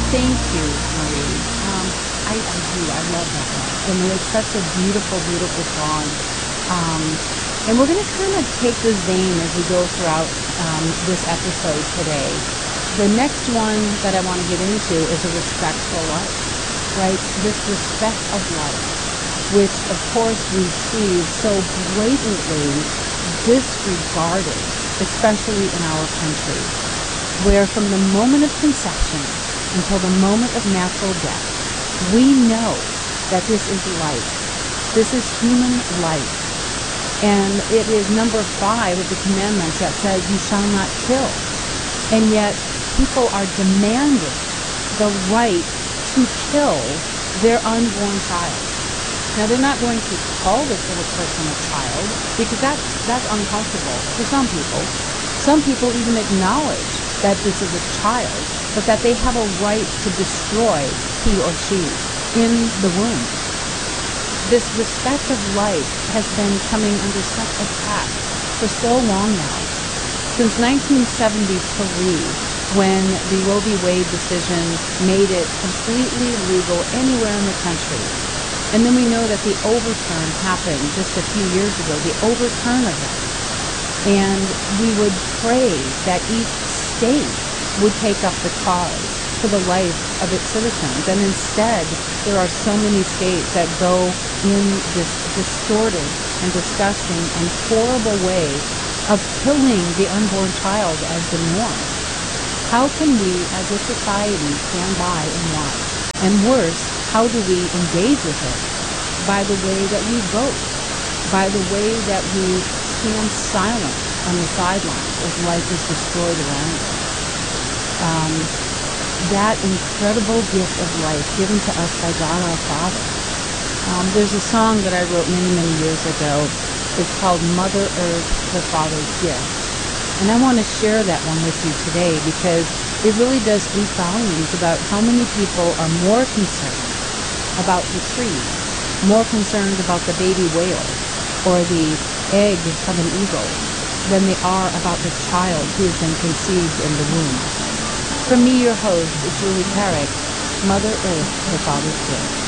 Thank you, Marie. I do. I love that one. And it's such a beautiful, beautiful song. Um, and we're going to kind of take this vein as we go throughout this episode today. The next one that I want to get into is a respect for life, right? This respect of life, which of course we see so blatantly disregarded, especially in our country, where from the moment of conception until the moment of natural death, we know that this is life. This is human life. And it is number 5 of the commandments that says you shall not kill. And yet people are demanding the right to kill their unborn child. Now they're not going to call this little person a child because that's uncomfortable for some people. Some people even acknowledge that this is a child, but that they have a right to destroy he or she in the womb. This respect of life has been coming under such attack for so long now. Since 1973, when the Roe v. Wade decision made it completely legal anywhere in the country. And then we know that the overturn happened just a few years ago, the overturn of that. And we would pray that each state would take up the cause for the life of its citizens. And instead, there are so many states that go in this distorted and disgusting and horrible way of killing the unborn child as the norm. How can we, as a society, stand by and watch? And worse, how do we engage with it? By the way that we vote, by the way that we stand silent on the sidelines as life is destroyed around us. That incredible gift of life given to us by God our Father. There's a song that I wrote many, many years ago. It's called Mother Earth, the Father's Gift. And I want to share that one with you today because it really does speak volumes about how many people are more concerned about the tree, more concerned about the baby whale or the egg of an eagle than they are about the child who has been conceived in the womb. From me, your host, Julie Carrick, Mother Earth, the Father's Gift.